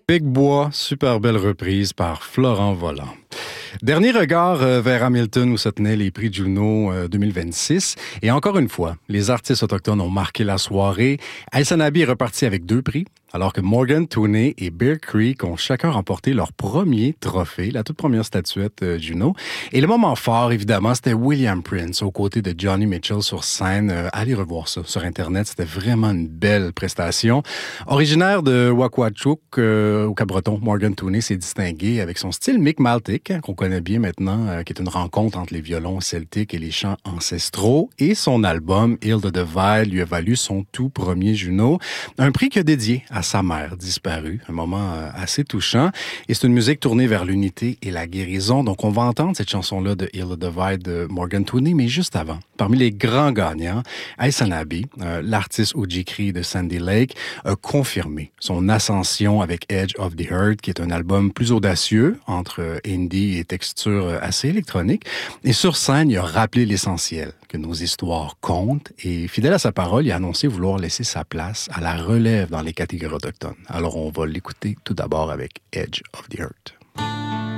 Picbois, super belle reprise par Florent Volant. Dernier regard vers Hamilton où se tenaient les prix Juno 2026. Et encore une fois, les artistes autochtones ont marqué la soirée. Aïssa Nabi est reparti avec 2 prix, alors que Morgan Tooney et Bear Creek ont chacun remporté leur premier trophée, la toute première statuette Juno. Et le moment fort, évidemment, c'était William Prince aux côtés de Johnny Mitchell sur scène. Allez revoir ça sur Internet, c'était vraiment une belle prestation. Originaire de Waqwatchouk, au Cap-Breton, Morgan Tooney s'est distingué avec son style Mi'kmaq, qu'on connaît bien maintenant, qui est une rencontre entre les violons celtiques et les chants ancestraux. Et son album, Heal the Divide, lui a valu son tout premier Juno. Un prix qu'il a dédié à sa mère disparue. Un moment assez touchant. Et c'est une musique tournée vers l'unité et la guérison. Donc, on va entendre cette chanson-là de Heal the Divide de Morgan Tooney, mais juste avant, parmi les grands gagnants, Aïssa Nabi, l'artiste Ojikri de Sandy Lake, a confirmé son ascension avec Edge of the Earth, qui est un album plus audacieux, entre indie et texture assez électronique. Et sur scène, il a rappelé l'essentiel, que nos histoires comptent. Et fidèle à sa parole, il a annoncé vouloir laisser sa place à la relève dans les catégories autochtones. Alors, on va l'écouter tout d'abord avec Edge of the Earth.